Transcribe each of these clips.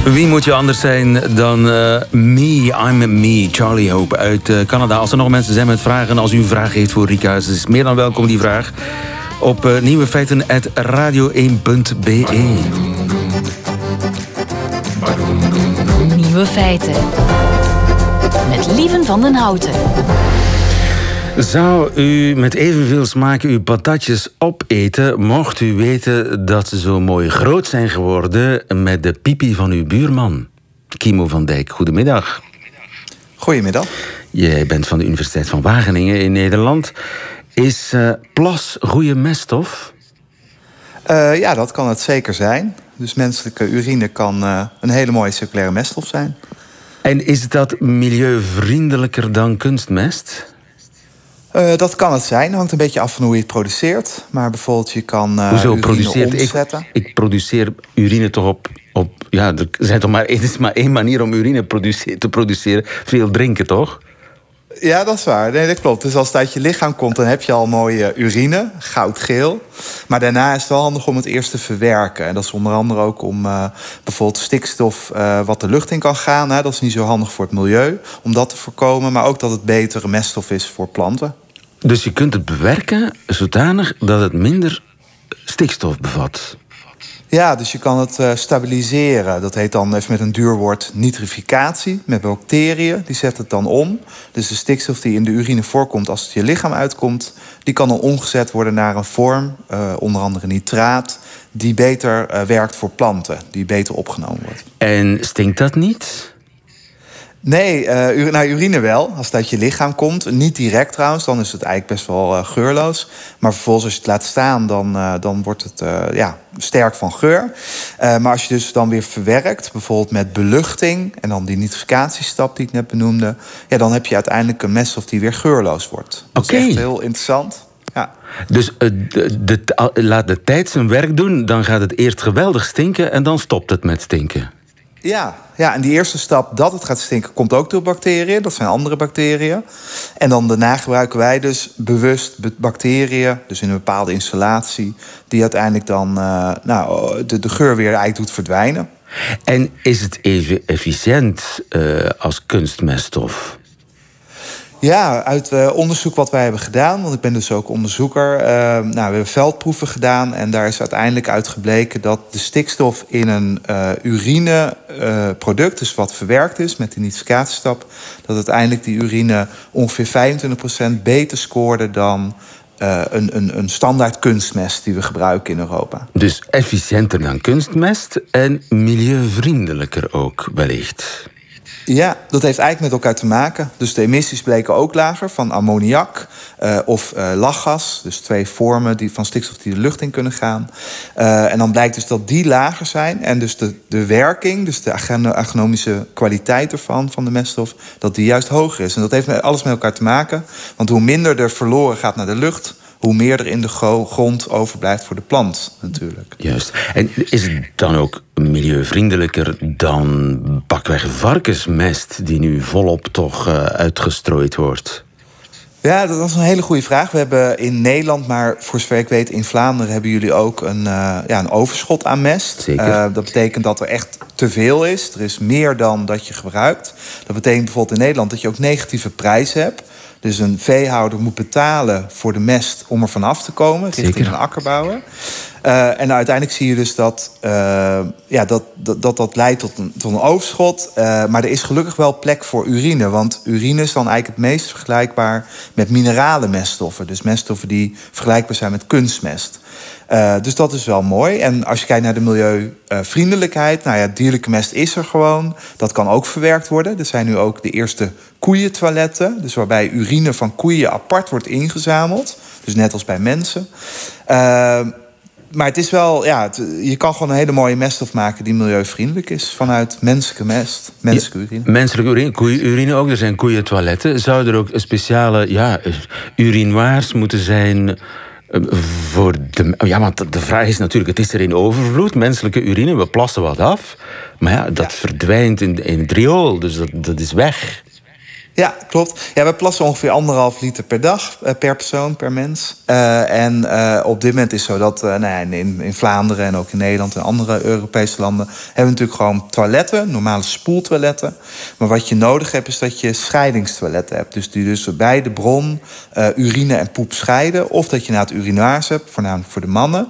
Wie moet je anders zijn dan I'm Me, Charlie Hope uit Canada. Als er nog mensen zijn met vragen, als u een vraag heeft voor Rieke Huygens, is meer dan welkom die vraag op nieuwefeiten@radio1.be. Nieuwe feiten. Met Lieven van den Houten. Zou u met evenveel smaak uw patatjes opeten, mocht u weten dat ze zo mooi groot zijn geworden met de pipi van uw buurman? Kimo van Dijk, goedemiddag. Goedemiddag. Jij bent van de Universiteit van Wageningen in Nederland. Is plas goede meststof? Ja, dat kan het zeker zijn. Dus menselijke urine kan een hele mooie circulaire meststof zijn. En is dat milieuvriendelijker dan kunstmest? Dat kan het zijn. Hangt een beetje af van hoe je het produceert. Maar bijvoorbeeld je kan urine omzetten. Ik produceer urine toch op ja, er is maar één manier om urine te produceren. Veel drinken, toch? Ja, dat is waar. Nee, dat klopt. Dus als het uit je lichaam komt, dan heb je al mooie urine, goudgeel. Maar daarna is het wel handig om het eerst te verwerken. En dat is onder andere ook om bijvoorbeeld stikstof wat de lucht in kan gaan. Hè. Dat is niet zo handig voor het milieu, om dat te voorkomen. Maar ook dat het betere meststof is voor planten. Dus je kunt het bewerken zodanig dat het minder stikstof bevat? Ja, dus je kan het stabiliseren. Dat heet dan, even met een duur woord, nitrificatie. Met bacteriën, die zetten het dan om. Dus de stikstof die in de urine voorkomt als het je lichaam uitkomt, die kan dan omgezet worden naar een vorm, onder andere nitraat, die beter werkt voor planten, die beter opgenomen wordt. En stinkt dat niet? Nee, urine wel, als het uit je lichaam komt. Niet direct trouwens, dan is het eigenlijk best wel geurloos. Maar vervolgens als je het laat staan, dan wordt het sterk van geur. Maar als je dus dan weer verwerkt, bijvoorbeeld met beluchting, en dan die nitrificatiestap die ik net benoemde, ja, dan heb je uiteindelijk een meststof die weer geurloos wordt. Dat is echt heel interessant. Ja. Dus laat de tijd zijn werk doen, dan gaat het eerst geweldig stinken en dan stopt het met stinken. Ja, en die eerste stap dat het gaat stinken komt ook door bacteriën. Dat zijn andere bacteriën. En dan daarna gebruiken wij dus bewust bacteriën, dus in een bepaalde installatie, die uiteindelijk dan de geur weer eigenlijk doet verdwijnen. En is het even efficiënt als kunstmeststof? Ja, uit onderzoek wat wij hebben gedaan, want ik ben dus ook onderzoeker. We hebben veldproeven gedaan en daar is uiteindelijk uit gebleken dat de stikstof in een urineproduct, dus wat verwerkt is met die nitrificatiestap, dat uiteindelijk die urine ongeveer 25% beter scoorde dan een standaard kunstmest die we gebruiken in Europa. Dus efficiënter dan kunstmest en milieuvriendelijker ook wellicht. Ja, dat heeft eigenlijk met elkaar te maken. Dus de emissies bleken ook lager van ammoniak of lachgas. Dus twee vormen van stikstof die de lucht in kunnen gaan. En dan blijkt dus dat die lager zijn. En dus de werking, dus de agronomische kwaliteit ervan, van de meststof, dat die juist hoger is. En dat heeft alles met elkaar te maken. Want hoe minder er verloren gaat naar de lucht, hoe meer er in de grond overblijft voor de plant natuurlijk. Juist. En is het dan ook milieuvriendelijker dan pakweg varkensmest die nu volop toch uitgestrooid wordt? Ja, dat is een hele goede vraag. We hebben in Nederland, maar voor zover ik weet in Vlaanderen, hebben jullie ook een overschot aan mest. Zeker. Dat betekent dat er echt te veel is. Er is meer dan dat je gebruikt. Dat betekent bijvoorbeeld in Nederland dat je ook negatieve prijzen hebt. Dus een veehouder moet betalen voor de mest om er vanaf te komen, richting een akkerbouwer. En uiteindelijk zie je dus dat leidt tot een overschot. Maar er is gelukkig wel plek voor urine. Want urine is dan eigenlijk het meest vergelijkbaar met minerale meststoffen. Dus meststoffen die vergelijkbaar zijn met kunstmest. Dus dat is wel mooi. En als je kijkt naar de milieuvriendelijkheid, dierlijke mest is er gewoon. Dat kan ook verwerkt worden. Er zijn nu ook de eerste koeientoiletten, dus waarbij urine van koeien apart wordt ingezameld. Dus net als bij mensen. Maar het is wel, je kan gewoon een hele mooie meststof maken die milieuvriendelijk is vanuit menselijke mest, menselijke urine. Menselijke urine, koeienurine ook. Er zijn koeientoiletten. Zouden er ook speciale urinoirs moeten zijn voor de... Ja, want de vraag is natuurlijk, het is er in overvloed, menselijke urine, we plassen wat af. Maar dat verdwijnt in het riool, dus dat is weg. Ja, klopt. Ja, we plassen ongeveer 1,5 liter per dag, per persoon, per mens. En op dit moment is het zo dat in Vlaanderen en ook in Nederland en andere Europese landen hebben we natuurlijk gewoon toiletten, normale spoeltoiletten. Maar wat je nodig hebt is dat je scheidingstoiletten hebt. Dus die dus bij de bron urine en poep scheiden. Of dat je na het urinaars hebt, voornamelijk voor de mannen.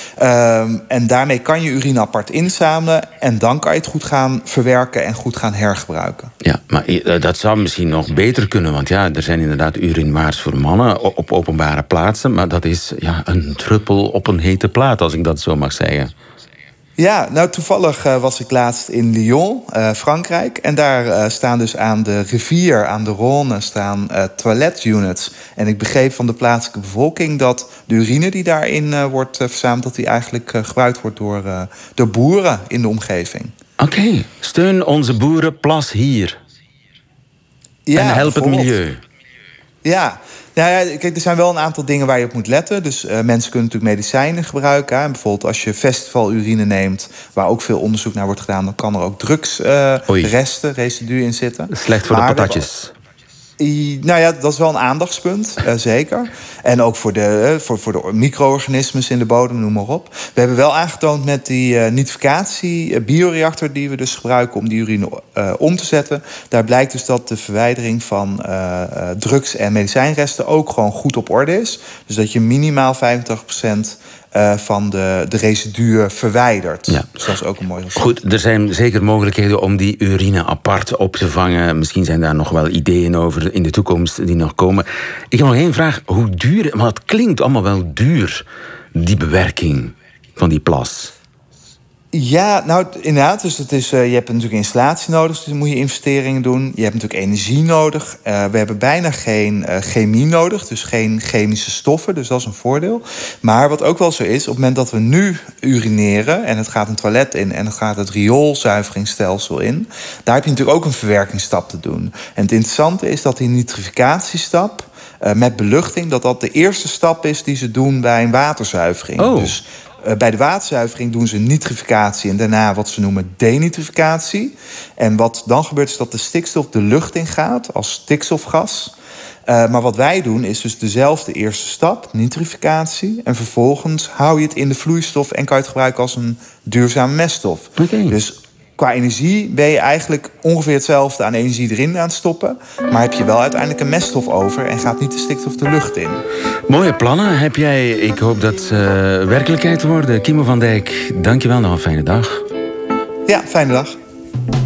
En daarmee kan je urine apart inzamelen. En dan kan je het goed gaan verwerken en goed gaan hergebruiken. Ja, maar dat zou misschien nog beter kunnen. Want ja, er zijn inderdaad urinoirs voor mannen op openbare plaatsen. Maar dat is een druppel op een hete plaat, als ik dat zo mag zeggen. Ja, nou toevallig was ik laatst in Lyon, Frankrijk. En daar staan dus aan de rivier, aan de Rhône, staan toiletunits. En ik begreep van de plaatselijke bevolking dat de urine die daarin wordt verzameld, dat die eigenlijk gebruikt wordt door boeren in de omgeving. Oké, steun onze boeren, plas hier. Ja, en help het milieu. Ja. Nou ja, kijk, er zijn wel een aantal dingen waar je op moet letten. Dus mensen kunnen natuurlijk medicijnen gebruiken. En bijvoorbeeld als je festivalurine neemt, waar ook veel onderzoek naar wordt gedaan, dan kan er ook drugsresiduen in zitten. Slecht voor de patatjes. Nou ja, dat is wel een aandachtspunt, zeker. En ook voor de micro-organismes in de bodem, noem maar op. We hebben wel aangetoond met die nitrificatie-bioreactor die we dus gebruiken om die urine om te zetten. Daar blijkt dus dat de verwijdering van drugs- en medicijnresten ook gewoon goed op orde is. Dus dat je minimaal 85% van de residuen verwijderd. Ja. Dus dat is ook een mooi resultaat. Goed, er zijn zeker mogelijkheden om die urine apart op te vangen. Misschien zijn daar nog wel ideeën over in de toekomst die nog komen. Ik heb nog één vraag. Hoe duur, maar het klinkt allemaal wel duur, die bewerking van die plas. Ja, nou inderdaad. Dus het is, je hebt natuurlijk installatie nodig, dus dan moet je investeringen doen. Je hebt natuurlijk energie nodig. We hebben bijna geen chemie nodig, dus geen chemische stoffen. Dus dat is een voordeel. Maar wat ook wel zo is, op het moment dat we nu urineren en het gaat een toilet in en het gaat het rioolzuiveringsstelsel in, daar heb je natuurlijk ook een verwerkingsstap te doen. En het interessante is dat die nitrificatiestap met beluchting, dat de eerste stap is die ze doen bij een waterzuivering. Oh. Dus bij de waterzuivering doen ze nitrificatie en daarna wat ze noemen denitrificatie. En wat dan gebeurt is dat de stikstof de lucht ingaat als stikstofgas. Maar wat wij doen is dus dezelfde eerste stap, nitrificatie. En vervolgens hou je het in de vloeistof en kan je het gebruiken als een duurzame meststof. Okay. Dus qua energie ben je eigenlijk ongeveer hetzelfde aan energie erin aan het stoppen. Maar heb je wel uiteindelijk een meststof over en gaat niet de stikstof de lucht in. Mooie plannen heb jij. Ik hoop dat ze werkelijkheid worden. Kimo van Dijk, dankjewel. Nog een fijne dag. Ja, fijne dag.